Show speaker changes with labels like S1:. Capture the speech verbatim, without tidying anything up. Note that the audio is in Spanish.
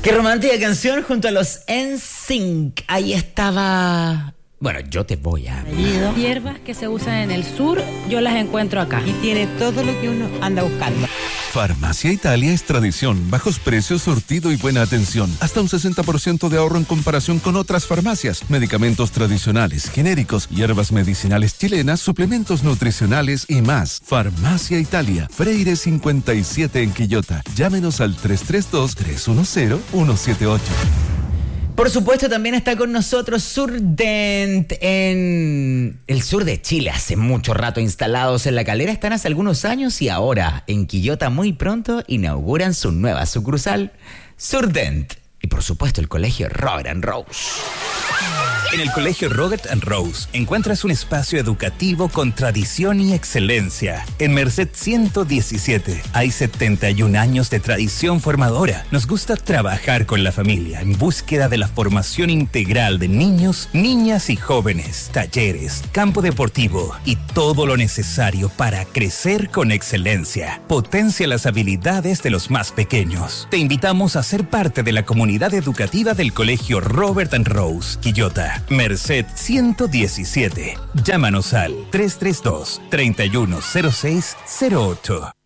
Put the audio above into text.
S1: Qué romántica canción junto a los N Sync. Ahí estaba... Bueno, yo te voy a...
S2: Hierbas que se usan en el sur, yo las encuentro acá.
S3: Y tiene todo lo que uno anda buscando.
S4: Farmacia Italia es tradición, bajos precios, surtido y buena atención. Hasta un sesenta por ciento de ahorro en comparación con otras farmacias. Medicamentos tradicionales, genéricos, hierbas medicinales chilenas, suplementos nutricionales y más. Farmacia Italia, Freire cincuenta y siete en Quillota. Llámenos al tres tres dos, tres uno cero, uno siete ocho.
S1: Por supuesto, también está con nosotros Surdent en el sur de Chile. Hace mucho rato instalados en La Calera, están hace algunos años y ahora en Quillota muy pronto inauguran su nueva sucursal, Surdent. Y por supuesto el colegio Robert and Rose.
S5: En el Colegio Robert and Rose encuentras un espacio educativo con tradición y excelencia. En Merced ciento diecisiete hay setenta y un años de tradición formadora. Nos gusta trabajar con la familia en búsqueda de la formación integral de niños, niñas y jóvenes, talleres, campo deportivo y todo lo necesario para crecer con excelencia. Potencia las habilidades de los más pequeños. Te invitamos a ser parte de la comunidad educativa del Colegio Robert and Rose, Quillota. Merced ciento diecisiete. Llámanos al tres tres dos, tres uno cero seis cero ocho.